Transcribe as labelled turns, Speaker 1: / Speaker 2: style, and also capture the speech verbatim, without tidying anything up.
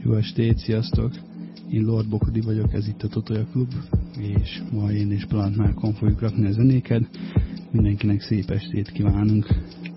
Speaker 1: Jó estét, sziasztok! Én Lord Bokodi vagyok, ez itt a Totoja Klub, és ma én és Plant Malcolm fogjuk rakni a zenéket. Mindenkinek szép estét kívánunk!